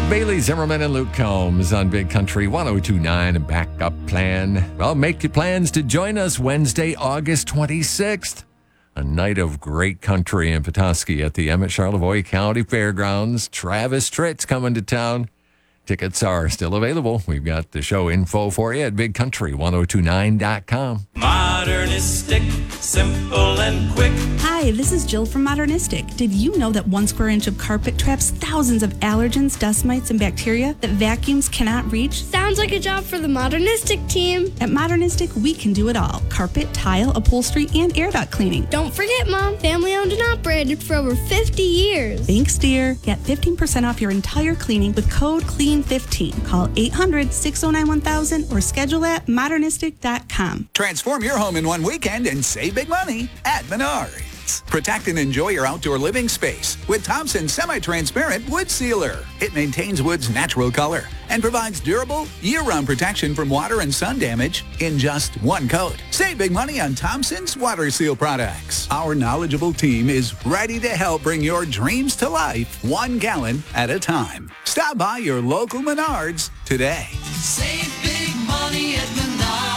Bailey Zimmerman and Luke Combs on Big Country 102.9 and Backup Plan. Well, make your plans to join us Wednesday, August 26th. A night of great country in Petoskey at the Emmett Charlevoix County Fairgrounds. Travis Tritt's coming to town. Tickets are still available. We've got the show info for you at bigcountry1029.com. Modernistic, simple and quick. Hi, this is Jill from Modernistic. Did you know that 1 square inch of carpet traps thousands of allergens, dust mites, and bacteria that vacuums cannot reach? Sounds like a job for the Modernistic team. At Modernistic, we can do it all. Carpet, tile, upholstery, and air duct cleaning. Don't forget, Mom, family owned and operated for over 50 years. Thanks, dear. Get 15% off your entire cleaning with code CLEAN15. Call 800-609-1000 or schedule at modernistic.com. Transform your home in one weekend and save big money at Menards. Protect and enjoy your outdoor living space with Thompson Semi-Transparent Wood Sealer. It maintains wood's natural color and provides durable, year-round protection from water and sun damage in just one coat. Save big money on Thompson's Water Seal products. Our knowledgeable team is ready to help bring your dreams to life 1 gallon at a time. Stop by your local Menards today. Save big money at Menards.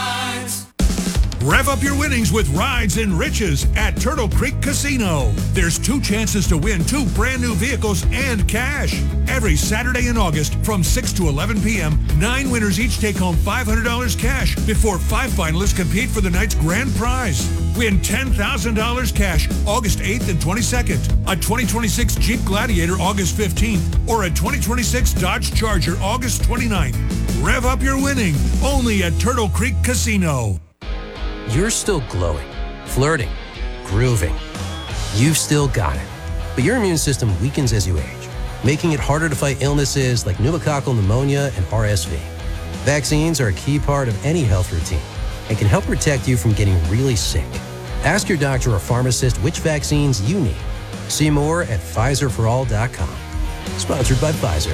Rev up your winnings with Rides and Riches at Turtle Creek Casino. There's 2 chances to win 2 brand new vehicles and cash. Every Saturday in August from 6 to 11 p.m., 9 winners each take home $500 cash before 5 finalists compete for the night's grand prize. Win $10,000 cash August 8th and 22nd, a 2026 Jeep Gladiator August 15th, or a 2026 Dodge Charger August 29th. Rev up your winning only at Turtle Creek Casino. You're still glowing, flirting, grooving. You've still got it. But your immune system weakens as you age, making it harder to fight illnesses like pneumococcal pneumonia and RSV. Vaccines are a key part of any health routine and can help protect you from getting really sick. Ask your doctor or pharmacist which vaccines you need. See more at PfizerForAll.com. Sponsored by Pfizer.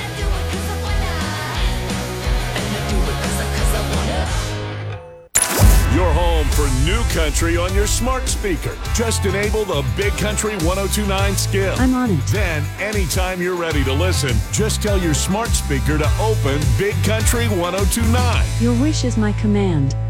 Your home for new country on your smart speaker. Just enable the Big Country 102.9 skill. I'm on it. Then, anytime you're ready to listen, just tell your smart speaker to open Big Country 102.9. Your wish is my command.